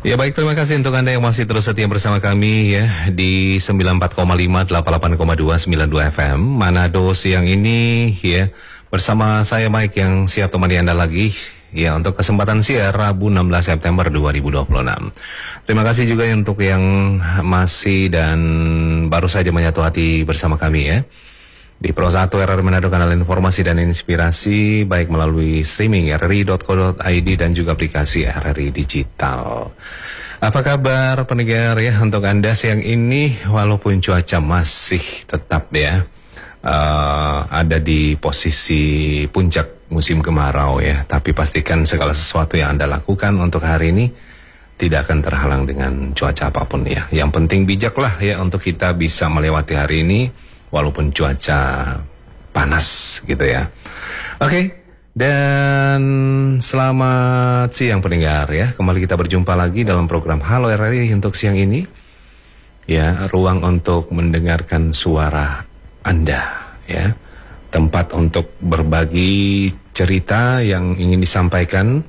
Ya baik, terima kasih untuk Anda yang masih terus setia bersama kami ya di 94,5, 88,2, 92 FM Manado siang ini ya bersama saya Mike yang siap temani Anda lagi ya untuk kesempatan siar Rabu 16 September 2026. Terima kasih juga untuk yang masih dan baru saja menyatu hati bersama kami ya. Di Pro 1 RRI Manado, kanal informasi dan inspirasi baik melalui streaming rri.co.id dan juga aplikasi RRI Digital. Apa kabar pendengar ya untuk Anda siang ini, walaupun cuaca masih tetap ya ada di posisi puncak musim kemarau ya, tapi pastikan segala sesuatu yang Anda lakukan untuk hari ini tidak akan terhalang dengan cuaca apapun ya. Yang penting bijaklah ya untuk kita bisa melewati hari ini walaupun cuaca panas gitu ya. Oke, dan selamat siang pendengar ya. Kembali kita berjumpa lagi dalam program Halo RRI untuk siang ini. Ya, ruang untuk mendengarkan suara Anda ya. Tempat untuk berbagi cerita yang ingin disampaikan,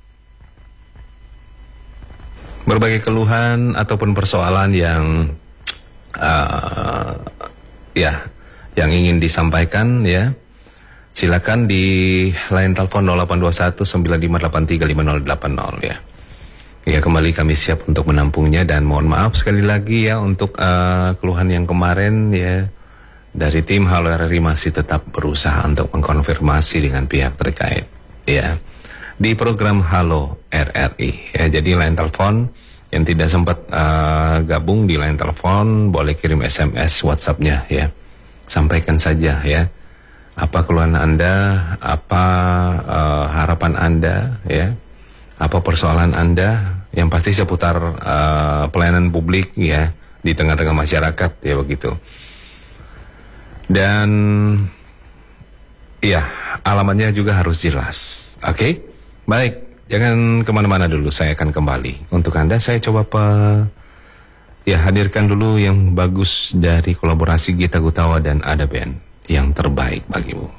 berbagai keluhan ataupun persoalan yang yang ingin disampaikan ya, silakan di line telepon 0821 9583 5080 ya. Ya, kembali kami siap untuk menampungnya dan mohon maaf sekali lagi ya untuk keluhan yang kemarin ya. Dari tim Halo RRI masih tetap berusaha untuk mengkonfirmasi dengan pihak terkait ya. Di program Halo RRI ya, jadi line telepon yang tidak sempat gabung di line telepon boleh kirim SMS WhatsApp-nya ya. Sampaikan saja ya apa keluhan Anda, apa harapan Anda ya, apa persoalan Anda, yang pasti seputar pelayanan publik ya di tengah-tengah masyarakat ya begitu. Dan ya alamatnya juga harus jelas. Oke? Baik, jangan kemana-mana dulu, saya akan kembali. Untuk Anda saya coba hadirkan dulu yang bagus dari kolaborasi Gita Gutawa dan Ada Band, yang terbaik bagimu.